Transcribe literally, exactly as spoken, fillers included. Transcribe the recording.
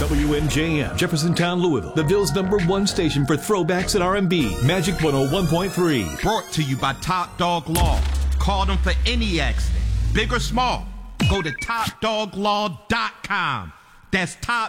W N J M, Jeffersontown, Louisville, the Ville's number one station for throwbacks and R and B. Magic one oh one point three. Brought to you by Top Dog Law. Call them for any accident, big or small. Go to top dog law dot com. That's top